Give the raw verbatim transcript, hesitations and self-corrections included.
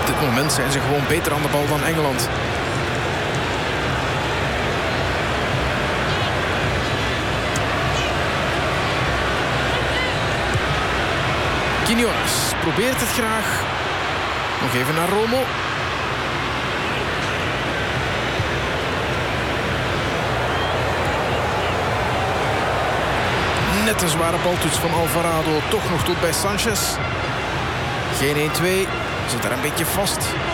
Op dit moment zijn ze gewoon beter aan de bal dan Engeland. Quinones probeert het graag. Nog even naar Romo. Net een zware baltoets van Alvarado. Toch nog tot bij Sanchez. Geen één twee. Zit er een beetje vast.